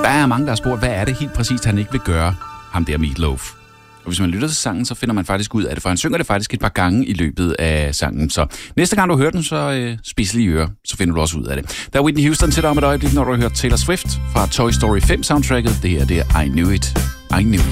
Der er mange, der har spurgt, hvad er det helt præcist, han ikke vil gøre, ham der Meat Loaf. Og hvis man lytter til sangen, så finder man faktisk ud af det, for han synger det faktisk et par gange i løbet af sangen. Så næste gang du hører den, så spids lige i ører, så finder du også ud af det. Der er Whitney Houston til dig om et øjeblik, når du har hørt Taylor Swift fra Toy Story 5 soundtracket. Det her, det er I Knew It, I Knew It.